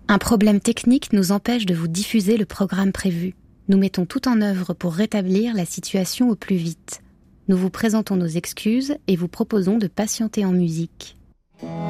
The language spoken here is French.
Un problème technique nous empêche de vous diffuser le programme prévu. Nous mettons tout en œuvre pour rétablir la situation au plus vite. Nous vous présentons nos excuses et vous proposons de patienter en musique.